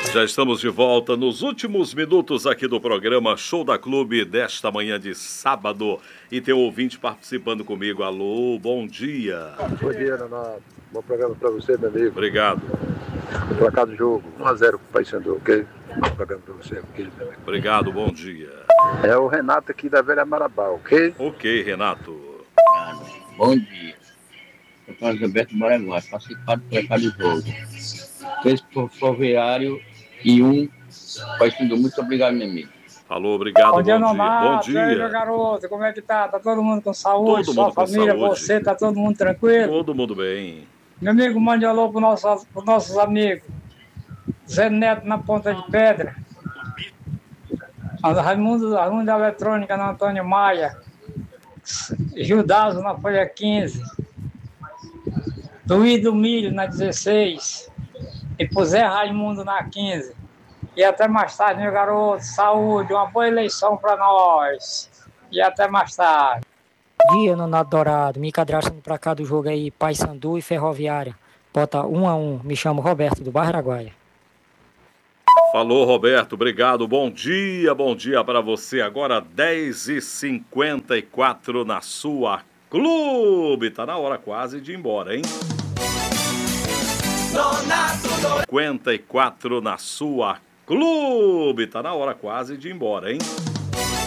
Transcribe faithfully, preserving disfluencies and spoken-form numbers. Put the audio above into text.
Já estamos de volta nos últimos minutos aqui do programa Show da Clube desta manhã de sábado. E tem um ouvinte participando comigo. Alô, bom dia. Bom dia, Renato. Bom programa para você, meu amigo. Obrigado. Placar do jogo, um a zero para o Paysandu, ok? Bom programa para você, ok? Obrigado, bom dia. É o Renato aqui da Velha Marabá, ok? Ok, Renato. Bom dia. Eu sou Alberto Moraguá, participar do placar do jogo. Três por Ferroviário e um Paysandu. Muito obrigado, meu amigo. Falou, obrigado, bom dia. Bom dia, Nonato, bom dia. E aí, meu garoto, como é que tá? Tá todo mundo com saúde? Todo Sua mundo com família, saúde. você, tá todo mundo tranquilo? Todo mundo bem. Meu amigo, mande alô para nossos, pros nossos amigos. Zé Neto na Ponta de Pedra. Raimundo, Raimundo da Eletrônica na Antônio Maia. Gildazo na Folha quinze. Luiz do Milho na dezesseis. E pro Zé Raimundo na quinze. E até mais tarde, meu garoto. Saúde, uma boa eleição para nós. E até mais tarde. Dia, Nonato Dourado. Me cadastrando para cá do jogo aí, Paysandu e Ferroviária. Bota um a um. Me chamo Roberto, do bairro Araguaia. Falou, Roberto. Obrigado. Bom dia, bom dia para você. Agora dez e cinquenta e quatro na sua Clube. Tá na hora quase de ir embora, hein? cinquenta e quatro na sua Clube. Tá na hora quase de ir embora, hein?